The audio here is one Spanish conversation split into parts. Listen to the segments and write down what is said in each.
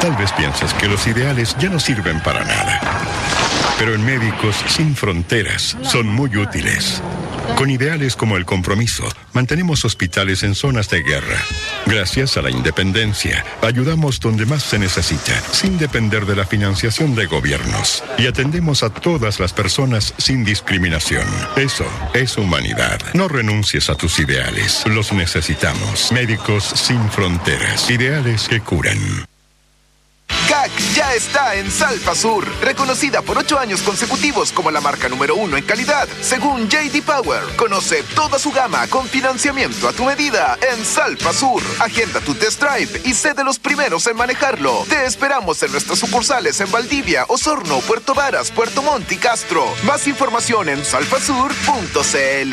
Tal vez piensas que los ideales ya no sirven para nada. Pero en Médicos Sin Fronteras son muy útiles. Con ideales como el compromiso, mantenemos hospitales en zonas de guerra. Gracias a la independencia, ayudamos donde más se necesita, sin depender de la financiación de gobiernos. Y atendemos a todas las personas sin discriminación. Eso es humanidad. No renuncies a tus ideales. Los necesitamos. Médicos Sin Fronteras. Ideales que curan. CAC ya está en Salfa Sur, reconocida por 8 años consecutivos como la marca número 1 en calidad, según J.D. Power. Conoce toda su gama con financiamiento a tu medida en Salfa Sur. Agenda tu test drive y sé de los primeros en manejarlo. Te esperamos en nuestras sucursales en Valdivia, Osorno, Puerto Varas, Puerto Montt y Castro. Más información en salfasur.cl.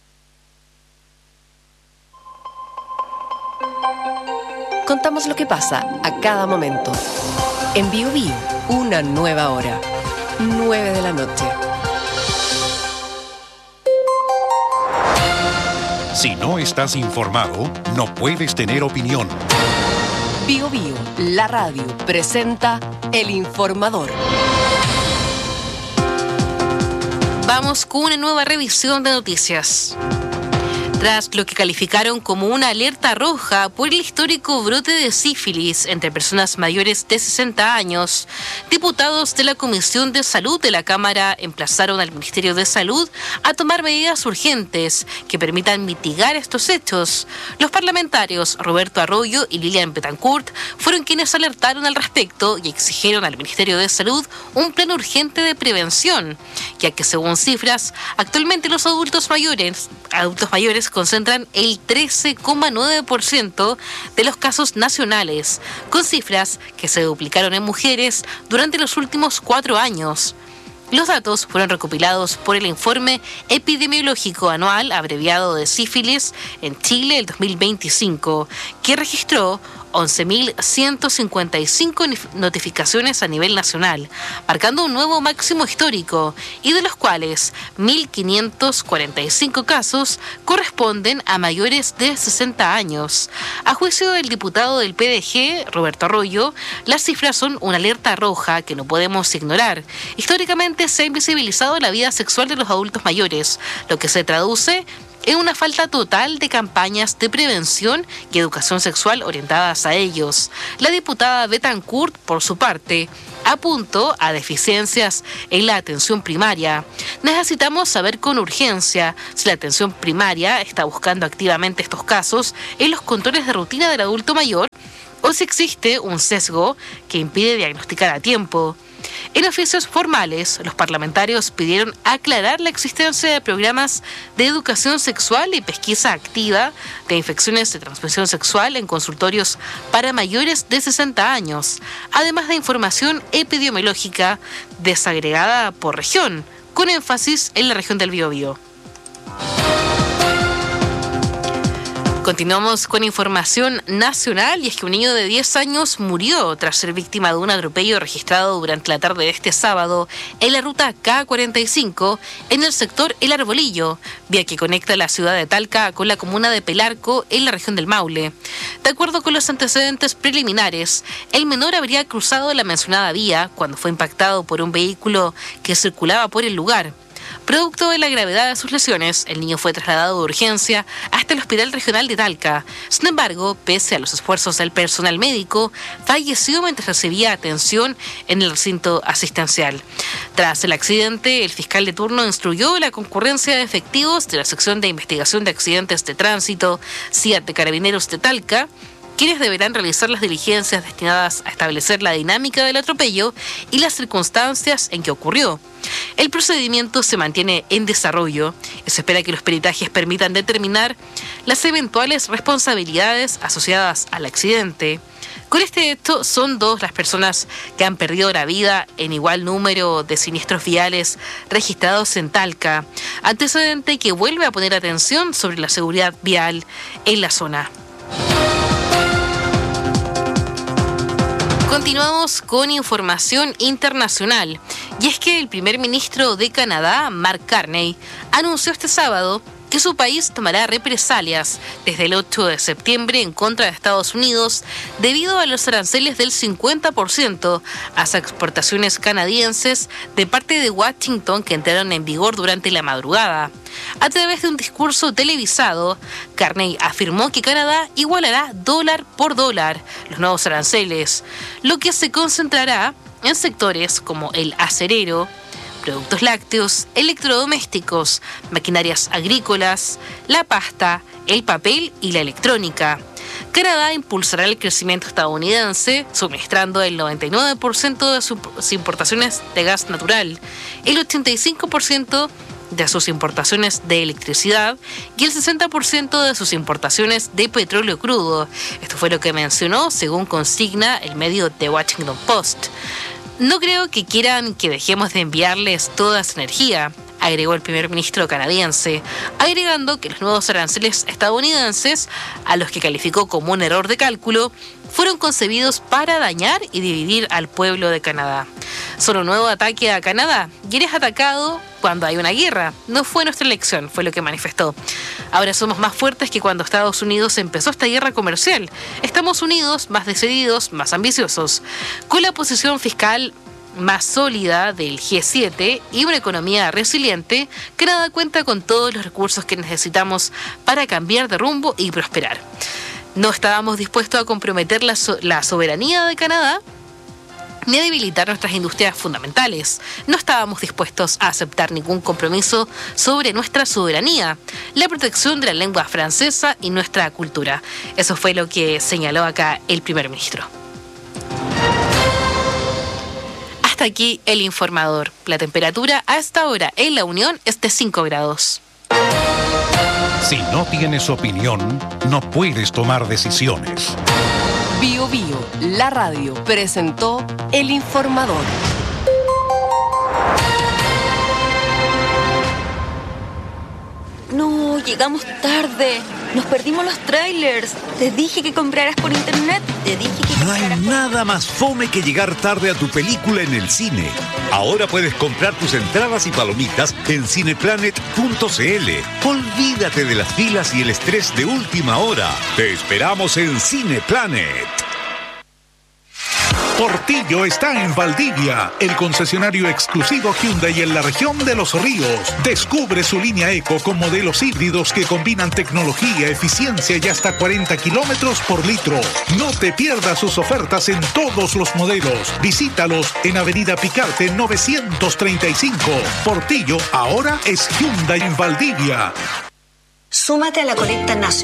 Contamos lo que pasa a cada momento. En Bio-Bio, una nueva hora. 9 de la noche. Si no estás informado, no puedes tener opinión. Bio-Bio, la radio, presenta El Informador. Vamos con una nueva revisión de noticias. Tras lo que calificaron como una alerta roja por el histórico brote de sífilis entre personas mayores de 60 años, diputados de la Comisión de Salud de la Cámara emplazaron al Ministerio de Salud a tomar medidas urgentes que permitan mitigar estos hechos. Los parlamentarios Roberto Arroyo y Lilian Betancourt fueron quienes alertaron al respecto y exigieron al Ministerio de Salud un plan urgente de prevención, ya que según cifras, actualmente los adultos mayores concentran el 13,9% de los casos nacionales, con cifras que se duplicaron en mujeres durante los últimos 4 años. Los datos fueron recopilados por el Informe Epidemiológico Anual, abreviado de sífilis, en Chile el 2025, que registró 11.155 notificaciones a nivel nacional, marcando un nuevo máximo histórico, y de los cuales 1.545 casos corresponden a mayores de 60 años. A juicio del diputado del PDG, Roberto Arroyo, las cifras son una alerta roja que no podemos ignorar. Históricamente se ha invisibilizado la vida sexual de los adultos mayores, lo que se traduce en una falta total de campañas de prevención y educación sexual orientadas a ellos. La diputada Betancourt, por su parte, apuntó a deficiencias en la atención primaria. Necesitamos saber con urgencia si la atención primaria está buscando activamente estos casos en los controles de rutina del adulto mayor o si existe un sesgo que impide diagnosticar a tiempo. En oficios formales, los parlamentarios pidieron aclarar la existencia de programas de educación sexual y pesquisa activa de infecciones de transmisión sexual en consultorios para mayores de 60 años, además de información epidemiológica desagregada por región, con énfasis en la región del Biobío. Continuamos con información nacional, y es que un niño de 10 años murió tras ser víctima de un atropello registrado durante la tarde de este sábado en la ruta K45 en el sector El Arbolillo, vía que conecta la ciudad de Talca con la comuna de Pelarco en la región del Maule. De acuerdo con los antecedentes preliminares, el menor habría cruzado la mencionada vía cuando fue impactado por un vehículo que circulaba por el lugar. Producto de la gravedad de sus lesiones, el niño fue trasladado de urgencia hasta el Hospital Regional de Talca. Sin embargo, pese a los esfuerzos del personal médico, falleció mientras recibía atención en el recinto asistencial. Tras el accidente, el fiscal de turno instruyó la concurrencia de efectivos de la sección de investigación de accidentes de tránsito, CIAT de Carabineros de Talca, quienes deberán realizar las diligencias destinadas a establecer la dinámica del atropello y las circunstancias en que ocurrió. El procedimiento se mantiene en desarrollo y se espera que los peritajes permitan determinar las eventuales responsabilidades asociadas al accidente. Con este hecho, son 2 las personas que han perdido la vida en igual número de siniestros viales registrados en Talca, antecedente que vuelve a poner atención sobre la seguridad vial en la zona. Continuamos con información internacional, y es que el primer ministro de Canadá, Mark Carney, anunció este sábado que su país tomará represalias desde el 8 de septiembre en contra de Estados Unidos debido a los aranceles del 50% a las exportaciones canadienses de parte de Washington que entraron en vigor durante la madrugada. A través de un discurso televisado, Carney afirmó que Canadá igualará dólar por dólar los nuevos aranceles, lo que se concentrará en sectores como el acerero, productos lácteos, electrodomésticos, maquinarias agrícolas, la pasta, el papel y la electrónica. Canadá impulsará el crecimiento estadounidense, suministrando el 99% de sus importaciones de gas natural, el 85% de sus importaciones de electricidad y el 60% de sus importaciones de petróleo crudo. Esto fue lo que mencionó, según consigna el medio The Washington Post. No creo que quieran que dejemos de enviarles toda esa energía, agregó el primer ministro canadiense, agregando que los nuevos aranceles estadounidenses, a los que calificó como un error de cálculo, fueron concebidos para dañar y dividir al pueblo de Canadá. Son un nuevo ataque a Canadá y eres atacado cuando hay una guerra. No fue nuestra elección, fue lo que manifestó. Ahora somos más fuertes que cuando Estados Unidos empezó esta guerra comercial. Estamos unidos, más decididos, más ambiciosos. Con la posición fiscal más sólida del G7 y una economía resiliente, Canadá cuenta con todos los recursos que necesitamos para cambiar de rumbo y prosperar. No estábamos dispuestos a comprometer la soberanía de Canadá ni a debilitar nuestras industrias fundamentales. No estábamos dispuestos a aceptar ningún compromiso sobre nuestra soberanía, la protección de la lengua francesa y nuestra cultura. Eso fue lo que señaló acá el primer ministro. Hasta aquí el informador. La temperatura a esta hora en La Unión es de 5 grados. Si no tienes opinión, no puedes tomar decisiones. Bio Bio, la radio, presentó El Informador. No, llegamos tarde. Nos perdimos los trailers. Te dije que compraras por internet. No hay nada más fome que llegar tarde a tu película en el cine. Ahora puedes comprar tus entradas y palomitas en cineplanet.cl. Olvídate de las filas y el estrés de última hora. Te esperamos en Cineplanet. Portillo está en Valdivia, el concesionario exclusivo Hyundai en la región de Los Ríos. Descubre su línea Eco con modelos híbridos que combinan tecnología, eficiencia y hasta 40 kilómetros por litro. No te pierdas sus ofertas en todos los modelos. Visítalos en Avenida Picarte 935. Portillo ahora es Hyundai en Valdivia. Súmate a la colecta nacional.